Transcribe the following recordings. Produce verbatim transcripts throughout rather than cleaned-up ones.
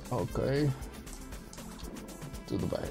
Ok. Tudo bem.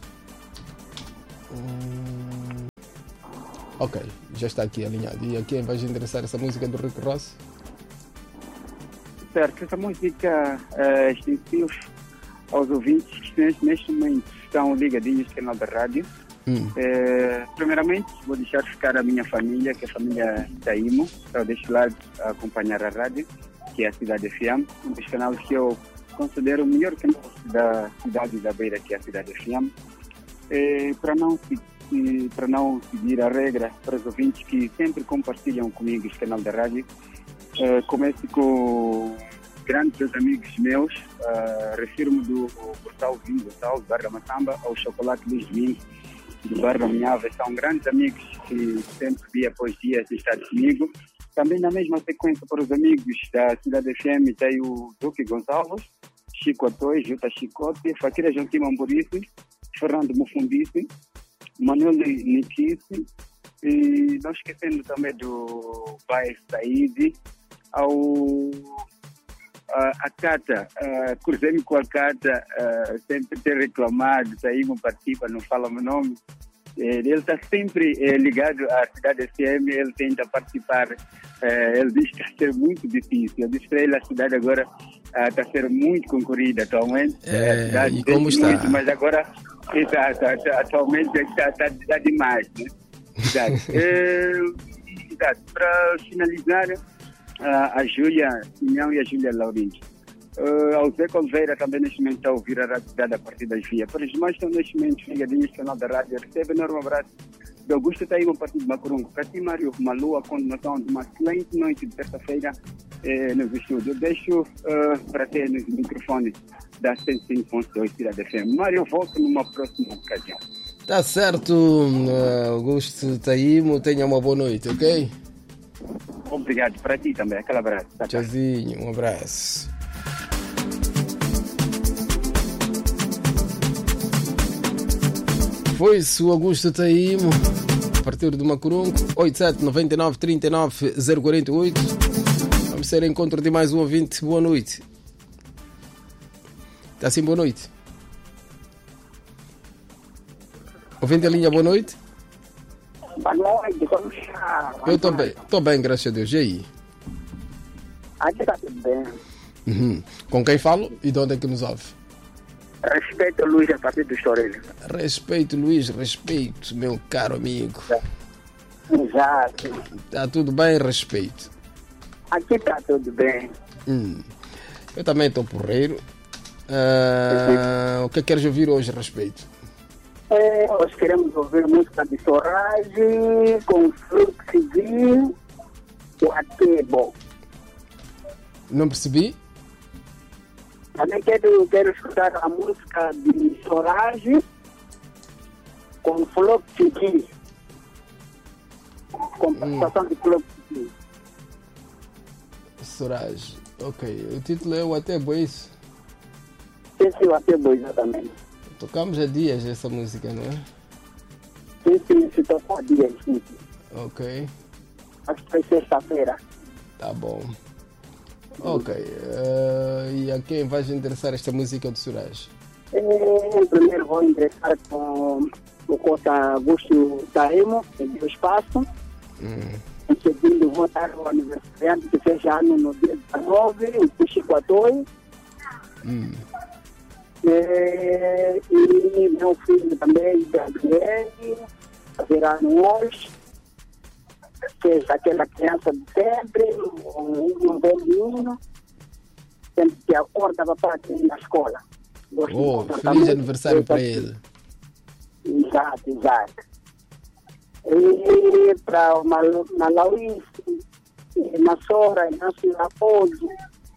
Hum... Ok, já está aqui alinhado. E a quem vai interessar essa música do Rick Ross? Certo, essa música é extensiva aos ouvintes que neste momento estão ligadinhos no canal da rádio. Hum. É, primeiramente, vou deixar ficar a minha família, que é a família Taímo, está deste lado a acompanhar a rádio, que é a Cidade F M, um dos canais que eu considero o melhor canal da cidade da Beira, que é a Cidade F M. É, para não e para não seguir a regra para os ouvintes que sempre compartilham comigo este canal da rádio, uh, começo com grandes amigos meus, uh, refiro-me do Gonçalo Vinho, Gonçalo, do Barra Massamba, ao Chocolate Luís Vinho, do Barra Minhava. São grandes amigos que sempre dia após dia estão comigo. Também na mesma sequência para os amigos da Cidade F M tem o Duque Gonçalves, Chico Atois, Juta Chicote, Fakira Jontim Amburice, Fernando Mufundice, Manuel Nikice, e não esquecendo também do Baez Said, ao a, a Cata, uh, cruzei-me com a Cata, uh, sempre ter reclamado, Saímo participa, não fala meu nome. Ele está sempre eh, ligado à Cidade F M, ele tenta participar, eh, ele diz que está a ser muito difícil. Eu disse para ele, a cidade agora uh, está a ser muito concorrida atualmente. É, cidade, e como está? Muito, mas agora, exato, atualmente está, está, está demais, né? Exato. é, exato. Para finalizar, uh, a Júlia Sinhão e a Júlia Laurenti. Uh, ao Zé Oliveira também neste momento está a ouvir a rádio cidade a partir das vias. Para os demais estão neste momento ligadinhos no canal da rádio. Recebe um enorme abraço de Augusto está aí a partir de Macurungo. Para ti, Mário, uma lua, continuação de uma excelente noite de terça-feira eh, nos estúdios. Eu deixo uh, para ter nos microfones da cento e cinco ponto dois Cidade F M. Mário, eu volto numa próxima ocasião. Tá certo, uh, Augusto Taímo. Tenha uma boa noite, ok? Obrigado. Para ti também. Aquele abraço. Tá, tchauzinho, um abraço. Foi-se o Augusto Taímo, a partir de Macurungo, oito sete nove nove três nove zero quatro oito. Vamos ser encontro de mais um ouvinte. Boa noite. Está assim, boa noite. Ouvinte a linha, boa noite. Boa noite, como está? Eu estou bem, estou bem, graças a Deus. E aí? Aqui está tudo bem. Uhum. Com quem falo e de onde é que nos ouve? Respeito, Luís, a partir do Estoril. Respeito, Luís, respeito, meu caro amigo. Exato. Está tudo bem, respeito. Aqui está tudo bem. Hum. Eu também estou porreiro. Uh, o que é que queres ouvir hoje, respeito? É, nós queremos ouvir música de Sorage, com Fluxiville, o Atebo. Não percebi? Também quero, quero escutar a música de Sorage com Fluxiville. Com participação hum. de Fluxiville. Sorage, ok. O título é o Atebo, é isso? Esse é o Atebo, exatamente. Tocamos há dias essa música, não é? Sim, sim, se tocou há dias. Sim. Ok. Acho que foi sexta-feira. Tá bom. Ok. Uh, e a quem vais interessar esta música do Sorage? É, primeiro vou interessar com o Costa Augusto Taímo, do espaço. Hum. Em segundo, vou estar no aniversariante que fez ano no dia dezenove, o Chico Atois. Hum. É, e meu filho também, Gabriel, virá no hoje. Fez aquela criança de sempre, um, um bom menino, sempre que acorda para ir na escola. Gosto oh, feliz também, aniversário para ele. Exato, exato. E para na Laurice, na Sora, na Silapolho,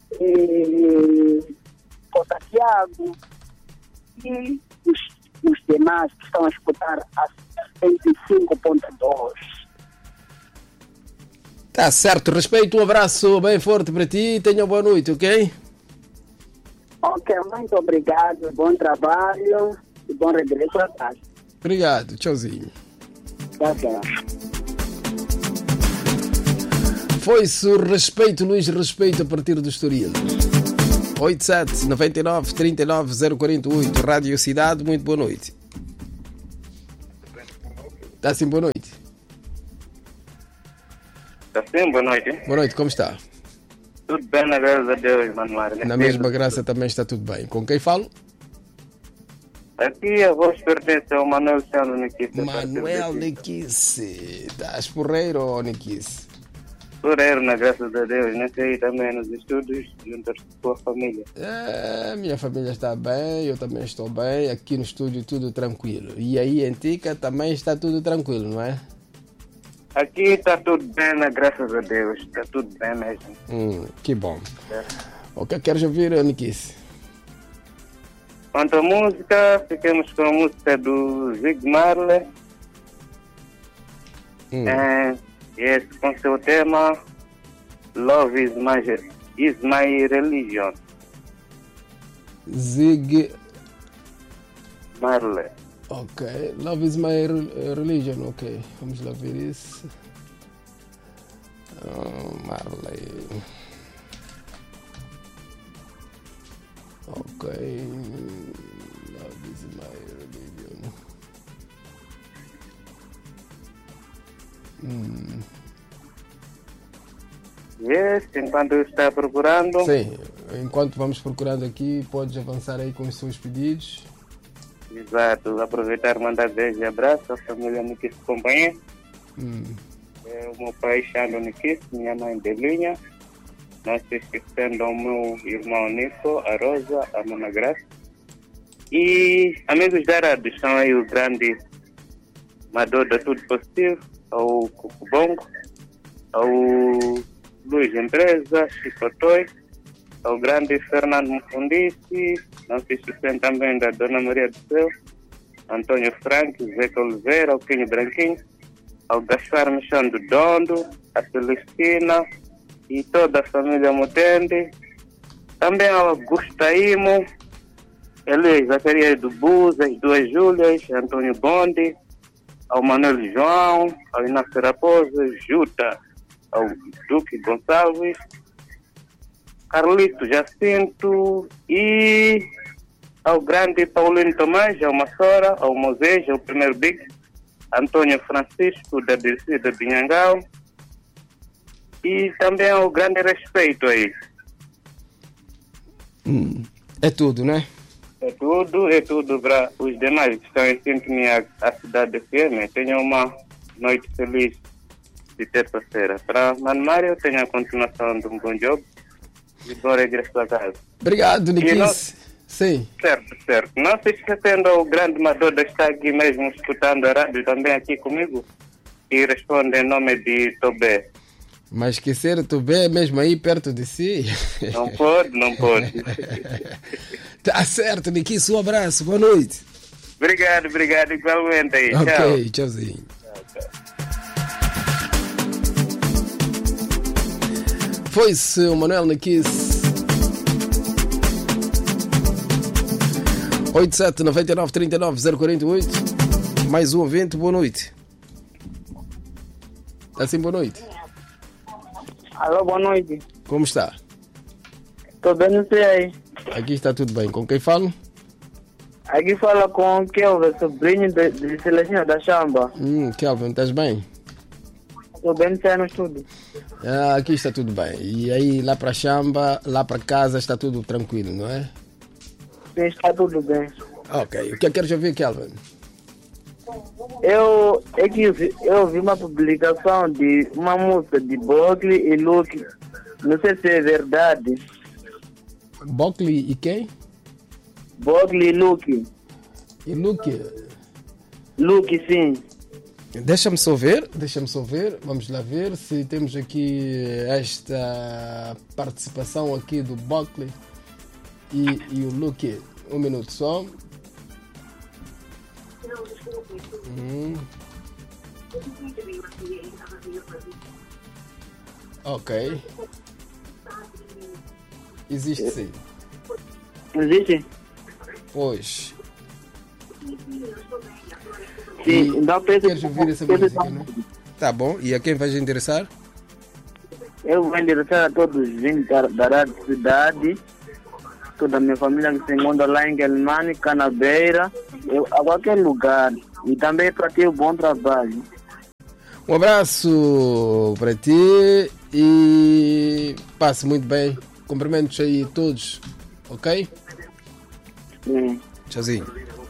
Costa Tiago, e os, os demais que estão a escutar a cento e cinco ponto dois. Tá certo, respeito, um abraço bem forte para ti e tenha uma boa noite, ok? Ok, muito obrigado, bom trabalho e bom regresso à casa. Obrigado, tchauzinho. Tá bom. Foi-se o respeito, Luís, respeito a partir do Estoril. oito sete nove nove três nove zero quatro oito. Rádio Cidade, muito boa noite. Está sim, boa noite. Está sim, boa noite. Boa noite, como está? Tudo bem, na graças a Deus, Manuel. Na mesma graça também está tudo bem. Com quem falo? Aqui a voz pertence ao Manuel Sandro Nikice. Manuel Nikice. Estás porreiro ou Nikice? Porreiro, na graças a Deus. Nesse aí também nos estudos, junto com a família. É, minha família está bem, eu também estou bem. Aqui no estúdio tudo tranquilo. E aí em Tica também está tudo tranquilo, não é? Aqui está tudo bem, na graças a Deus. Está tudo bem mesmo. Hum, que bom. É. O que queres ouvir, Nikice? Quanto à música, ficamos com a música do Zig Marley. Hum. É, esse com seu tema Love is my, is my religion. Zig Marley. Ok, Love is my religion, ok. Vamos lá ver isso. Oh, Marley. Ok. Love is my religion. Hum. Yes, enquanto está procurando. Sim, enquanto vamos procurando aqui, podes avançar aí com os seus pedidos. Exato, aproveitar e mandar beijo e abraço à família Nikice Companhia. Hum. É, o meu pai Xando Nikice, minha mãe Belinha. Não se esquecendo ao meu irmão Nico, a Rosa, a Mana Graça. E amigos da rádio, estão aí o grande Madoda Tudo Positivo, ao Cucubongo, ao Luiz Empresa, Chico Toy, ao grande Fernando Mufundici, não se esquecendo também da Dona Maria do Céu, Antônio Franco, Zeca Oliveira, ao Quinho Branquinho, ao Gaspar Michão do Dondo, a Celestina e toda a família Mutende, também ao Augusto Taimo, Elias Zacarias do Bus, as duas Júlias, Antônio Bonde, ao Manuel João, ao Inácio Raposo, Juta, ao Duque Gonçalves, Carlito Jacinto e ao grande Paulino Tomás, ao Massora, ao Moisés, ao primeiro Big, Antônio Francisco da D C da Binhangão e também ao grande Respeito aí. Hum. É tudo, né? É tudo, é tudo para os demais que estão em sintonia à cidade F M. Tenham uma noite feliz de terça-feira. Para Mano Mário, tenha a continuação de um bom jogo e bora regresso a casa. Obrigado, Nikice. Não... Sim. Certo, certo. Não se esquecendo, o grande Madoda está aqui mesmo escutando a rádio também aqui comigo e responde em nome de Tobé. Mas esquecer Tobé mesmo aí perto de si? Não pode, não pode. Tá certo, Nikice, um abraço, boa noite. Obrigado, obrigado, igualmente aí. Ok, tchau. tchauzinho. Tchau, tchau. Foi-se o Manuel Nikice. oito sete nove nove três nove zero quatro oito. Mais um ouvinte, boa noite. Assim, boa noite. Alô, boa noite. Como está? Tô bem, não sei aí. Aqui está tudo bem. Com quem falo? Aqui fala com o Kelvin, sobrinho de, de Celestina da Chamba. Hum, Kelvin, estás bem? Tô bem, não sei no estudo. Ah, aqui está tudo bem. E aí, lá para Chamba, lá para casa, está tudo tranquilo, não é? Sim, está tudo bem. Ok. O que é que queres ouvir, Kelvin? Eu, é que eu vi, eu vi uma publicação de uma música de Buckley e Luke. Não sei se é verdade. Buckley e quem? Buckley e Luke. E Luke? Luke, sim. Deixa-me só ver, deixa-me só ver, vamos lá ver se temos aqui esta participação aqui do Buckley e, e o Luke. Um minuto só. Hum. Ok. Existe sim. Existe? Pois. Sim, então penso Queres ouvir essa música, né? Tá bom, e a quem vais endereçar? Eu vou endereçar a todos os vinhos da, da Rádio Cidade toda a minha família que se encontra lá em Guelmane, Canabeira, eu, a qualquer lugar. E também para ti um bom trabalho. Um abraço para ti e passe muito bem. Cumprimentos aí a todos, ok? Sim. Tchauzinho.